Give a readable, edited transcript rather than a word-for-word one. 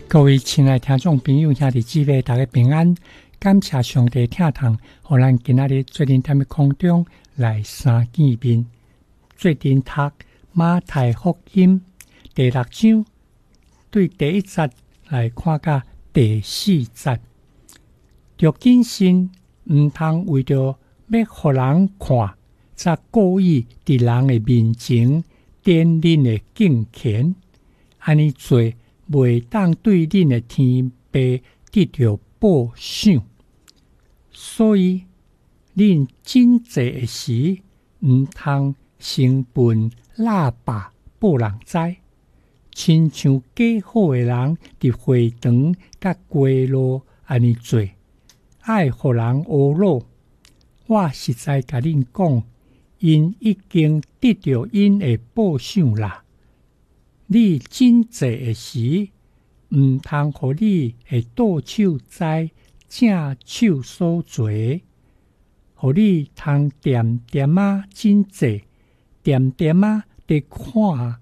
各位亲爱的听众朋友、兄弟姊妹，大家平安！感谢上帝听堂，互咱今仔日做阵踮空中来相见面。做阵读马太福音第6章，对第1节来看到第4节。着谨慎，毋通为着要互人看，则故意伫人的面前展恁的敬虔，安尼做袂当对恁的天父得到报赏。所以恁真济的时，毋通成分喇叭报人知，亲像假好的人伫会堂甲街路安尼做，爱互人学老。我实在甲恁讲，因已经得到因的报赏啦。你真济的时，毋通互你的倒手知正手所做，互你通点点啊真济，点点啊地看